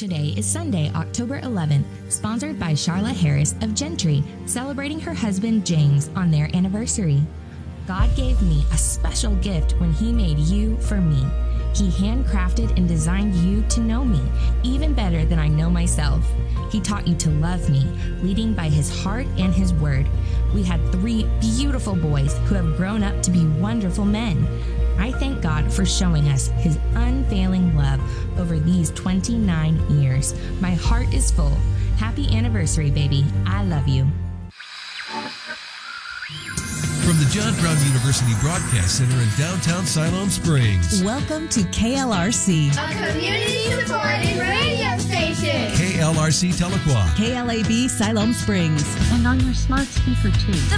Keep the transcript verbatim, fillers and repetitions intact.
Today is Sunday, October eleventh, sponsored by Charlotte Harris of Gentry, celebrating her husband James on their anniversary. God gave me a special gift when He made you for me. He handcrafted and designed you to know me, even better than I know myself. He taught you to love me, leading by His heart and His word. We had three beautiful boys who have grown up to be wonderful men. I thank God for showing us His unfailing love over these twenty-nine years. My heart is full. Happy anniversary, baby. I love you. From the John Brown University Broadcast Center in downtown Siloam Springs. Welcome to K L R C, a community-supported radio station. K L R C Tahlequah. K L A B Siloam Springs. And on your smart speaker, too.